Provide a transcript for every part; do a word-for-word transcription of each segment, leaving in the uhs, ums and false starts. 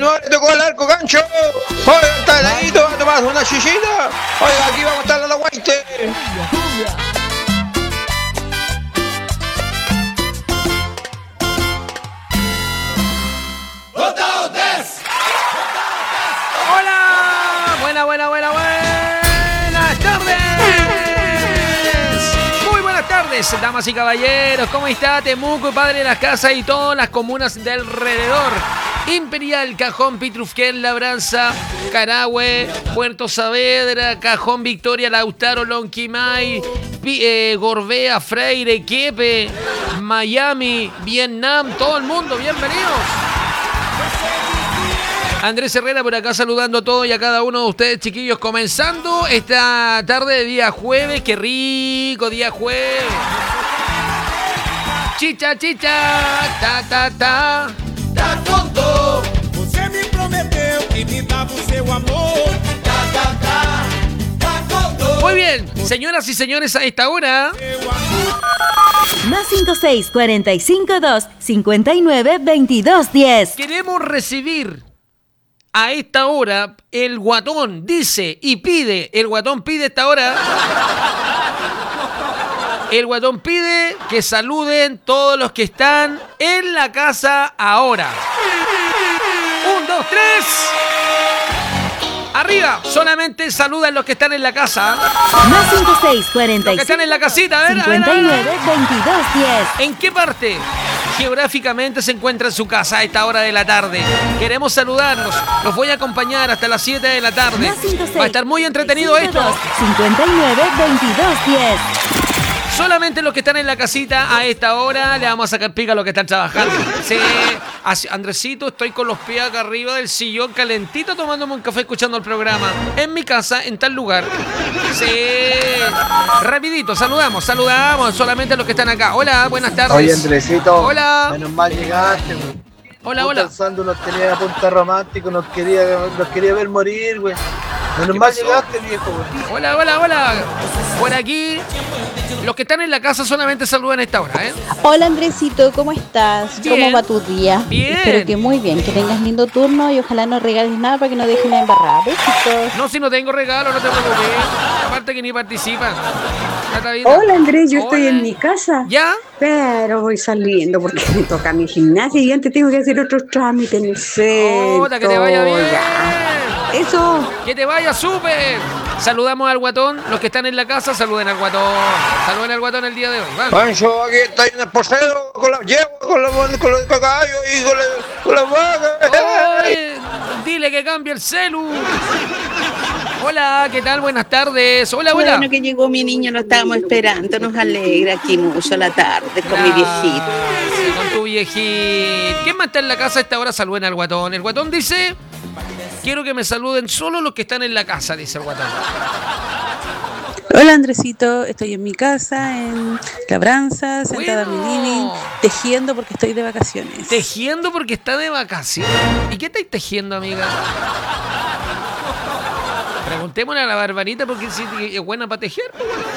no le tocó el arco, gancho. Oiga, está heladito, va a tomar una chichita. Oiga, aquí vamos a estar a la guaite. Hola, buena, buena, buena, buenas tardes. Muy buenas tardes, damas y caballeros. ¿Cómo está Temuco, Padre de las Casas y todas las comunas de alrededor? Imperial, Cajón, Pitrufquén, Labranza, Carahue, Puerto Saavedra, Cajón, Victoria, Lautaro, Lonquimay, eh, Gorbea, Freire, Quiepe, Miami, Vietnam, todo el mundo, bienvenidos. Andrés Herrera por acá saludando a todos y a cada uno de ustedes, chiquillos, comenzando esta tarde de día jueves. ¡Qué rico día jueves! Chicha, chicha, ta, ta, ta. Tá tonto, você me prometeu que me dava o seu amor. Tá, tá, tá, tá tonto. Muy bien, señoras y señores, a esta hora. Más cinco seis cuarenta y cinco dos cincuenta y nueve veintidós diez. Queremos recibir a esta hora el guatón, dice y pide. El guatón pide a esta hora. El guatón pide que saluden todos los que están en la casa ahora. Un, dos, tres. Arriba, solamente saludan los que están en la casa. Más cinco seis cuarenta y cinco Los que están en la casita, a ver, a ver, cincuenta y a ver. nueve veintidós diez. ¿En qué parte geográficamente se encuentra en su casa a esta hora de la tarde? Queremos saludarlos. Los voy a acompañar hasta las siete de la tarde. Más cinco seis Va a estar muy entretenido esto. cincuenta y nueve veintidós diez. Solamente los que están en la casita a esta hora le vamos a sacar pica a los que están trabajando. Sí, así, Andresito, estoy con los pies acá arriba del sillón calentito tomándome un café escuchando el programa. En mi casa, en tal lugar. Sí. Rapidito, saludamos, saludamos solamente a los que están acá. Hola, buenas tardes. Oye, Andresito. Hola. Menos mal llegaste, güey. Hola, Puta, hola. el Sandu nos tenía a punta romántico, nos quería, nos quería ver morir, güey. Menos ¿Qué mal pasó? llegaste, viejo, güey. Hola, hola, hola. Por aquí, los que están en la casa solamente saludan a esta hora, ¿eh? Hola Andresito, ¿cómo estás? Bien. ¿Cómo va tu día? Bien. Espero que muy bien, que tengas lindo turno y ojalá no regales nada para que no dejen la embarrada. Besitos. No, si no tengo regalo, no te preocupes. Aparte que ni participan. Hola Andrés, yo estoy Hola. en mi casa, ¿Ya? pero voy saliendo porque me toca mi gimnasia y antes tengo que hacer otros trámites en el centro. Hola, que te vaya bien. Ya. Eso. Que te vaya súper. Saludamos al guatón. Los que están en la casa, saluden al guatón. Saluden al guatón el día de hoy. Vamos. Pancho, aquí está en el posero, con la yegua, con los con los caballos y con, la, con las vacas. Oye, dile que cambie el celu. Hola, ¿qué tal? Buenas tardes. Hola, hola. Bueno, que llegó mi niño, lo estábamos esperando, nos alegra aquí mucho la tarde con mi viejito. Gracias, con tu viejito. ¿Quién más está en la casa a esta hora? Saluden al guatón. El guatón dice: quiero que me saluden solo los que están en la casa, dice el guatón. Hola Andresito, estoy en mi casa, en Labranza, sentada Bueno. en mi living, tejiendo porque estoy de vacaciones. Tejiendo porque está de vacaciones. ¿Y qué estáis tejiendo, amiga? Preguntémosle a la Barbarita porque si es buena para tejer.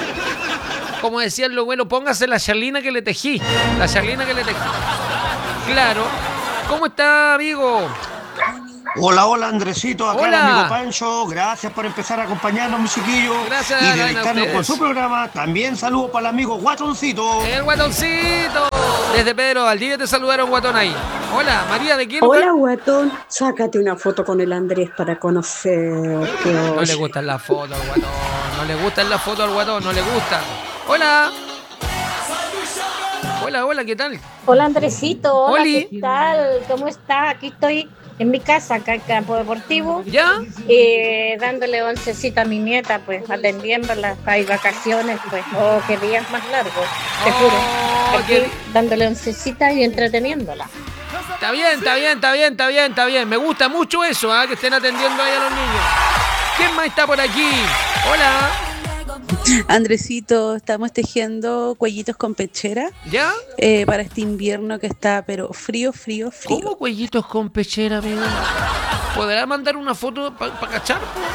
Como decían los buenos, póngase la charlina que le tejí. La charlina que le tejí. Claro. ¿Cómo está, amigo? Hola, hola Andresito, acá Hola. el amigo Pancho, gracias por empezar a acompañarnos, mis chiquillos. Gracias, y Ana, deleitarnos a con ustedes. su programa. También saludo para el amigo Guatoncito. El guatoncito. Desde Pedro Valdivia te saludaron, guatón ahí. Hola, María, ¿de quién? Hola guatón, sácate una foto con el Andrés para conocer. No le gustan las fotos al guatón. No le gustan las fotos al guatón, no le gustan. Hola. Hola, hola, ¿qué tal? Hola Andresito, hola, Oli. ¿qué tal? ¿Cómo está? Aquí estoy en mi casa, acá en Campo Deportivo, ¿Ya? eh, dándole oncecita a mi nieta, pues atendiéndola. Hay vacaciones, pues, oh, qué días más largos, te juro. Oh, Aquí qué- dándole oncecita y entreteniéndola. Está bien, está bien, está bien, está bien, está bien. Me gusta mucho eso, ¿ah? Que estén atendiendo ahí a los niños. ¿Quién más está por aquí? Hola. Andresito, estamos tejiendo cuellitos con pechera ¿Ya? eh, para este invierno que está, pero frío, frío, frío. ¿Cómo cuellitos con pechera, amigo? ¿Podrá mandar una foto para pa cachar?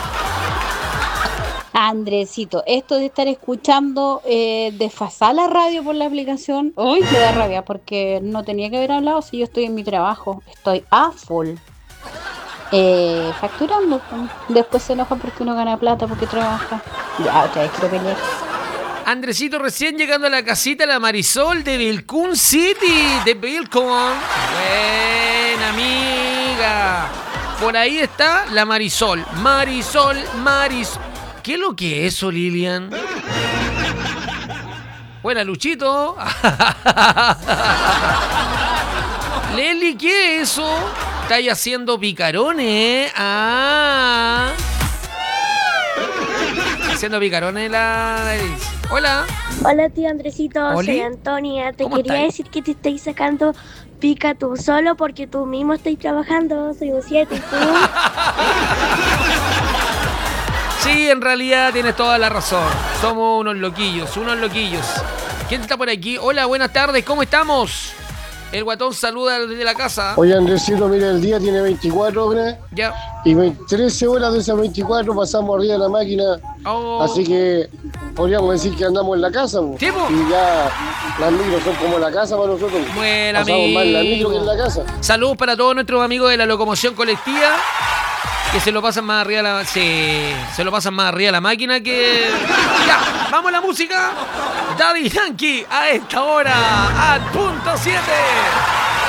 Andresito, esto de estar escuchando eh, desfasar la radio por la aplicación, hoy me da rabia porque no tenía que haber hablado si yo estoy en mi trabajo, estoy a full. eh, facturando. Pues. Después se enoja porque uno gana plata, porque trabaja. Ya, otra vez quiero pelear. Andresito recién llegando a la casita, la Marisol de Vilcún City, de Vilcún. Buena amiga. Por ahí está la Marisol. Marisol, Maris. ¿Qué es lo que es eso, Lilian? Buena, Luchito. Leli, ¿qué es eso? Estáis haciendo picarones, ah. Haciendo picarones la... Hola. Hola, tío Andresito, ¿Oli? soy Antonia. Te ¿Cómo quería estáis? decir que te estáis sacando pica tú solo porque tú mismo estás trabajando. Soy un siete, ¿y tú? Sí, en realidad tienes toda la razón. Somos unos loquillos, unos loquillos. ¿Quién está por aquí? Hola, buenas tardes, ¿cómo estamos? El guatón saluda desde la casa. Oye, Andresito, mira, el día tiene veinticuatro horas. Ya. Y trece horas de esas veinticuatro pasamos arriba de la máquina. Oh. Así que podríamos decir que andamos en la casa. Po. ¿Sí, po? Y ya las micros son como la casa para nosotros. Buena, pasamos más en la micro que en la casa. Saludos para todos nuestros amigos de la locomoción colectiva. Que se lo pasan más arriba la... Sí, se lo pasan más arriba la máquina que... Ya, vamos a la música. Daddy Yankee a esta hora, al punto siete.